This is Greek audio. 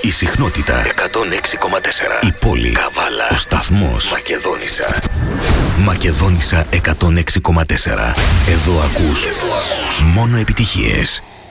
Η συχνότητα 106,4. Η πόλη. Καβάλα. Ο σταθμός. Μακεδόνισσα. Μακεδόνισσα 106,4. Εδώ ακούς μόνο επιτυχίες.